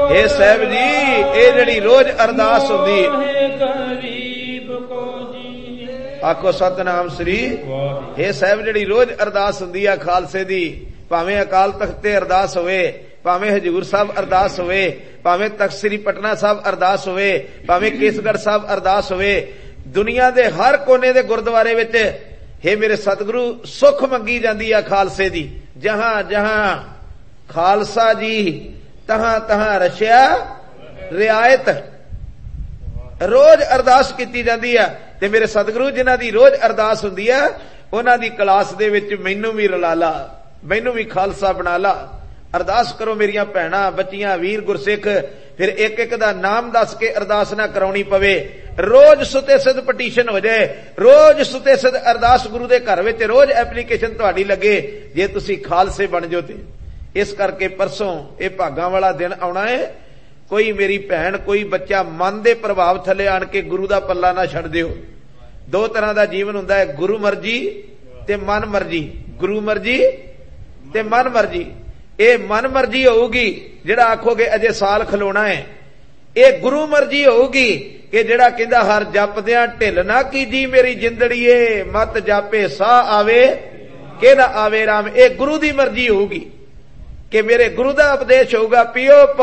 हे साहब जी ये जिहड़ी रोज अरदास हुंदी आखो सतनाम श्री। हे साहब जिहड़ी रोज अरदास हुंदी आ खालसे दी, भावें अकाल तख्त ते अरदास होवे, भावें हजूर साहब अरदास होवे, भावें तख्त श्री पटना साहब अरदास होवे, भावें केसगढ़ साहब अरदास होवे, दुनिया दे हर कोने दे गुरुद्वारे विच हे मेरे सतगुरु सुख मंगी जांदी आ खालसे दी। जहां जहां खालसा जी तहां तहां रशिया रियायत रोज अरदास कीती जांदी आ। ते मेरे सतगुरु जिन्हां दी रोज अरदास हुंदी आ उन्हां दी क्लास दे विच मैनू भी रला ला, मैनू भी खालसा बना ला। अरदास करो मेरियां भैणां बच्चियां वीर गुरसिख, फिर एक एक दा नाम दस के अरदास ना कराउणी पवे। रोज सुते सिद्ध पटीशन हो जाए, रोज सुते सिद्ध अरदास गुरु दे घर विच रोज एप्लीकेशन तुहाडी लगे जे तुसी खालसे बन जाओ ते। इस करके परसों ये भागां वाला दिन आउणा है। कोई मेरी भैन कोई बच्चा मन दे प्रभाव थले आण के गुरु दा पल्ला ना छड़ दिओ। दो तरह दा जीवन हुंदा है, गुरु मर्जी ते मन मर्जी। गुरु मर्जी ते मन मर्जी। ये मन मर्जी होगी जिहड़ा आखोगे अजे साल खलोना है, ये गुरु मर्जी होगी कि जिहड़ा कहंदा हर जपदियां ढिल ना कीजी मेरी जिंदड़ीए, मत जापे साह आवे के ना आवे राम। ये गुरु दी मर्जी होगी कि मेरे गुरु दा उपदेश होगा पियो